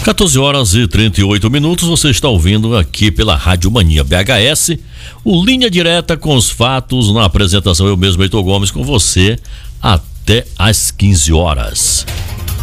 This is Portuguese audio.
14h38, você está ouvindo aqui pela Rádio Mania BHS, o Linha Direta com os fatos, na apresentação eu mesmo, Heitor Gomes, com você até às 15 horas.